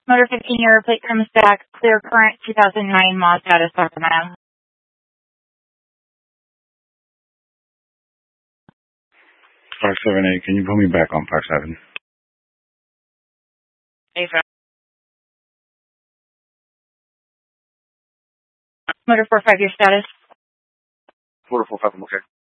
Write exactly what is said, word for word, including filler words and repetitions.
Motor fifteen-year plate comes back, clear current two thousand nine Mazda to Sacramento. five seven eight, can you put me back on five seven? Hey, Motor four five, your status? four four five, I'm okay.